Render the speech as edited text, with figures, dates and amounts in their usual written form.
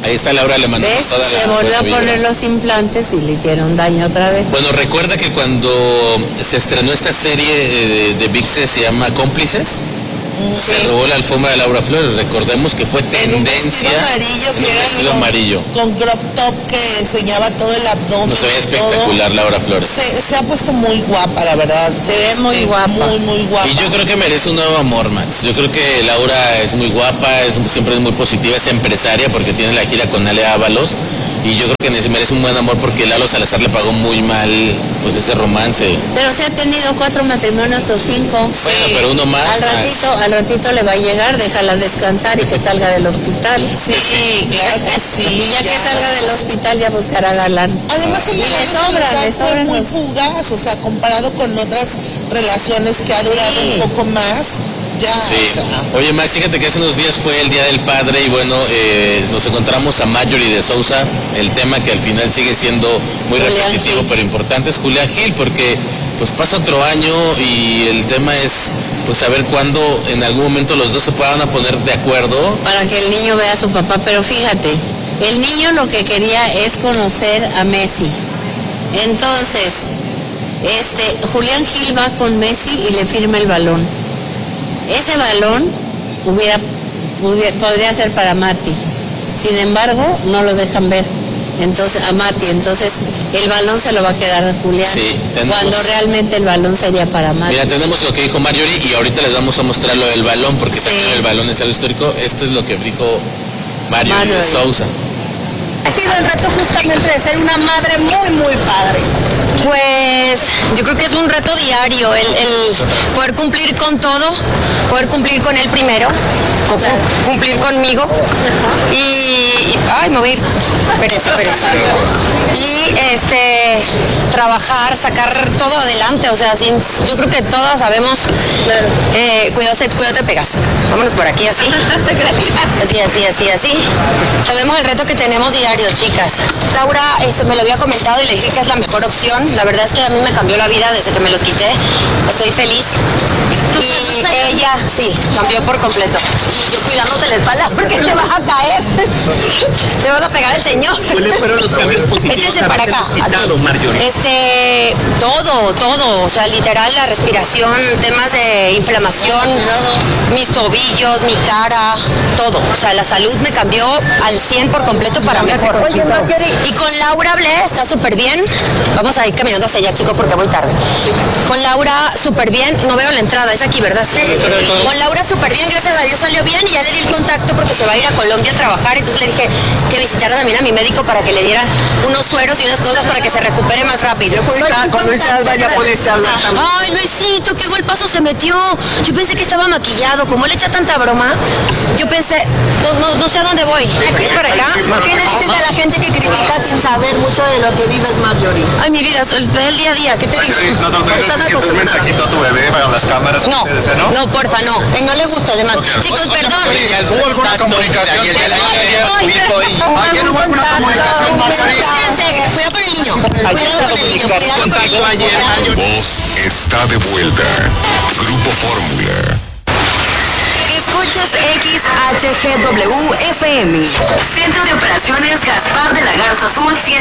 Ahí está Laura, le mandamos toda la... Se volvió a poner los implantes y le hicieron daño otra vez. Bueno, recuerda que cuando se estrenó esta serie de ViX se llama Cómplices, se robó la alfombra de Laura Flores. Recordemos que fue tendencia en un vestido amarillo, con crop top que enseñaba todo el abdomen. No, se veía espectacular todo. Laura Flores. Se ha puesto muy guapa, la verdad. Se ve muy guapa. Muy guapa. Y yo creo que merece un nuevo amor, Max. Yo creo que Laura es muy guapa, siempre es muy positiva, es empresaria porque tiene la gira con Ale Ábalos. Y yo creo que merece un buen amor porque Lalo Salazar le pagó muy mal pues ese romance. Pero se ha tenido 4 matrimonios o 5. Bueno, pero uno más. Al ratito le va a llegar, déjala descansar y que salga del hospital. Sí, claro que sí. Y ya que salga del hospital ya buscará galán. Además el le sobra muy fugaz, o sea, comparado con otras relaciones que ha durado un poco más. Ya, sí. O sea. Oye, Max, fíjate que hace unos días fue el Día del Padre y bueno, nos encontramos a Marjorie de Sousa. El tema que al final sigue siendo muy repetitivo, pero importante es Julián Gil, porque pues pasa otro año y el tema es pues saber cuándo en algún momento los dos se puedan poner de acuerdo. Para que el niño vea a su papá, pero fíjate, el niño lo que quería es conocer a Messi. Entonces, Julián Gil va con Messi y le firma el balón. Ese balón podría ser para Mati. Sin embargo, no lo dejan ver. Entonces, a Mati, entonces el balón se lo va a quedar a Julián. Sí, cuando realmente el balón sería para Mati. Mira, tenemos lo que dijo Marjorie y ahorita les vamos a mostrar lo del balón, porque también el balón es algo histórico. Esto es lo que dijo Marjorie de Sousa. Ha sido el reto justamente de ser una madre muy, muy padre. Pues yo creo que es un reto diario, el poder cumplir con todo, poder cumplir con él primero, cumplir conmigo y ay, me voy a ir, espérese. Y trabajar, sacar todo adelante, o sea, yo creo que todas sabemos, cuídate, pegas, vámonos por aquí así, así. Sabemos el reto que tenemos diario, chicas. Laura me lo había comentado y le dije que es la mejor opción. La verdad es que a mí me cambió la vida desde que me los quité. Estoy feliz. Y ella, sí, cambió por completo. Y yo cuidándote la espalda porque te vas a caer. Te vas a pegar el señor. ¿Cuáles fueron los cambios positivos? Échense para acá. Todo. O sea, literal, la respiración, temas de inflamación, mis tobillos, mi cara, todo. O sea, la salud me cambió al 100 por completo para mejor. Y con Laura hablé, está súper bien. Vamos a ir caminando hacia allá, chicos, porque voy tarde. Con Laura súper bien, no veo la entrada, es aquí, ¿verdad? Sí. Con Laura súper bien, gracias a Dios salió bien y ya le di el contacto porque se va a ir a Colombia a trabajar, entonces le dije que visitara también a mi médico para que le dieran unos sueros y unas cosas para que se recupere más rápido. Con Luis Alba ya puedes hablar también. Ay, Luisito, qué golpazo se metió. Yo pensé que estaba maquillado, como le echa tanta broma, yo pensé, no sé a dónde voy. ¿Es para acá? ¿Qué le dices a la gente que critica sin saber mucho de lo que vives, Marjorie? Ay, mi vida, el día a día, ¿qué te digo? ¿Nos autorizas que un mensajito a tu bebé para las cámaras? No, porfa, no. No le gusta, además. Chicos, perdón. ¿Hubo alguna comunicación? ¿Ayer hubo alguna comunicación, Marjorie? Cuidado con el niño. Tu voz está de vuelta. Grupo Fórmula. Escuchas XHGW FM. Centro de Operaciones Gaspar de la Garza Sur